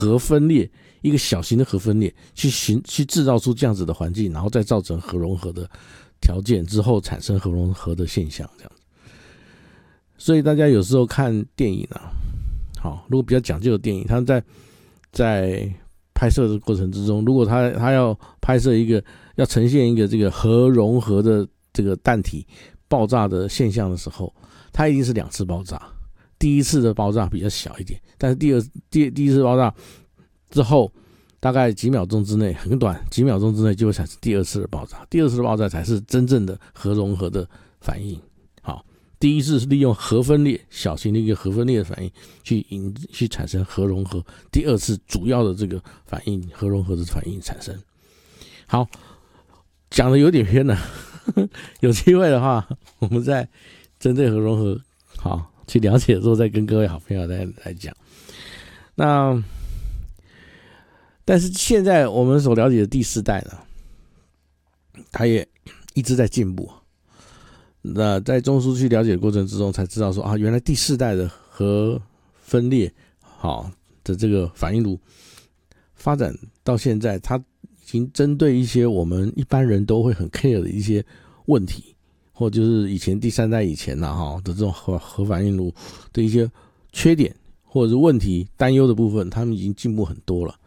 核分裂，一个小型的核分裂去制造出这样子的环境，然后再造成核融合的条件之后产生核融合的现象这样子。所以大家有时候看电影啊，好，如果比较讲究的电影，他们在拍摄的过程之中，如果他要拍摄要呈现一个这个核融合的这个弹体爆炸的现象的时候，它一定是2次爆炸。第一次的爆炸比较小一点，但是第一次爆炸之后，大概几秒钟之内，很短，几秒钟之内就会产生第2次的爆炸。第2次的爆炸才是真正的核融合的反应。好，第一次是利用核分裂，小型的一个核分裂的反应去产生核融合。第2次主要的这个反应，核融合的反应产生。好，讲的有点偏了，有机会的话，我们再针对核融合好去了解之后，再跟各位好朋友来讲。那但是现在我们所了解的第4代呢，它也一直在进步。那在中枢去了解的过程之中，才知道说原来第4代的核分裂好的这个反应炉发展到现在，它已经针对一些我们一般人都会很 care 的一些问题，或就是以前第3代以前的这种核反应炉的一些缺点或者是问题担忧的部分，他们已经进步很多了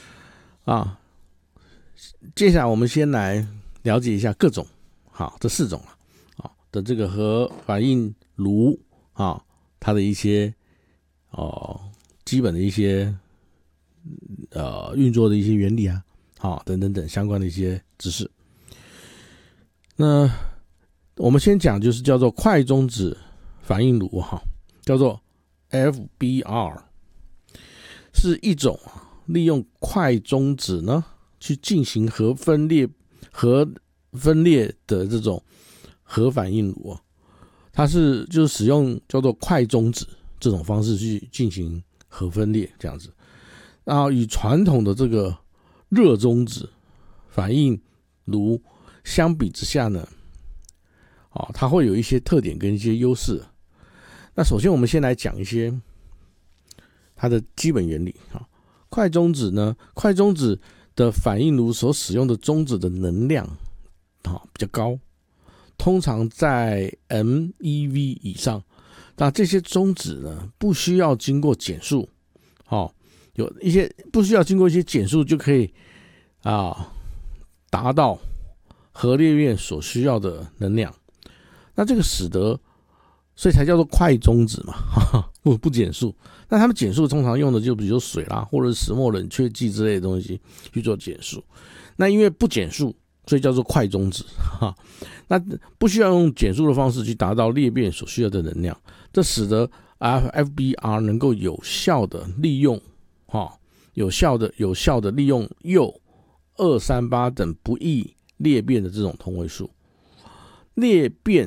接下来我们先来了解一下各种这4种的这个核反应炉它的一些基本的一些运作的一些原理等相关的一些知识。那我们先讲就是叫做快中子反应炉叫做 FBR， 是一种利用快中子呢去进行核分裂的这种核反应炉它就是使用叫做快中子这种方式去进行核分裂这样子。然后与传统的这个热中子反应炉相比之下呢，它会有一些特点跟一些优势。那首先我们先来讲一些它的基本原理快中子的反应炉所使用的中子的能量比较高，通常在 MeV 以上。那这些中子呢不需要经过减数有一些不需要经过一些减数就可以达到核裂变所需要的能量。那这个使得所以才叫做快中子嘛不减数。那他们减数通常用的就比如说水啦，或者是石墨冷却剂之类的东西去做减数。那因为不减数，所以叫做快中子那不需要用减数的方式去达到裂变所需要的能量，这使得 FBR 能够有效的利用利用铀238等不易裂变的这种同位素。裂变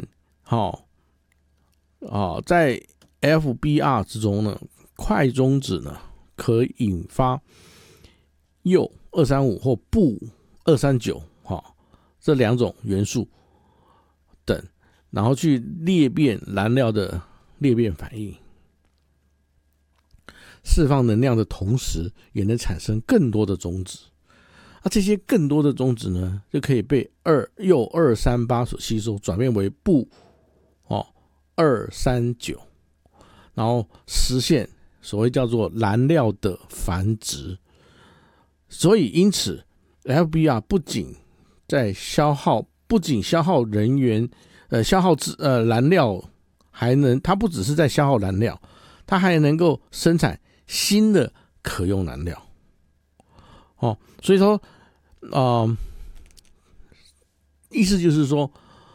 在 FBR 之中呢，快中子呢可引发铀235或钚239这2种元素等，然后去裂变燃料的裂变反应，释放能量的同时也能产生更多的中子。这些更多的中子呢就可以被铀238所吸收，转变为钚239，然后实现所谓叫做燃料的繁殖。所以因此 FBR 不仅消耗人员消耗燃料，它不只是在消耗燃料，它还能够生产新的可用燃料所以说意思就是说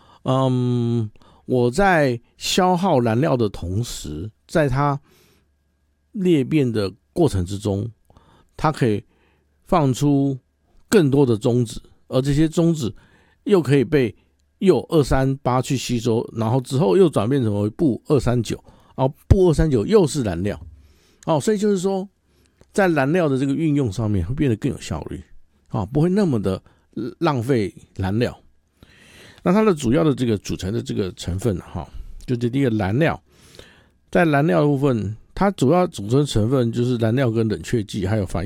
我在消耗燃料的同时，在它裂变的过程之中，它可以放出更多的中子，而这些中子又可以被铀238去吸收，然后之后又转变成为钚239，然后钚239又是燃料所以就是说在燃料的这个运用上面会变得更有效率不会那么的浪费燃料。那它的主要的这个组成的这个成分就是第一个燃料。在燃料的部分，它主要组成成分就是燃料跟冷却剂还有反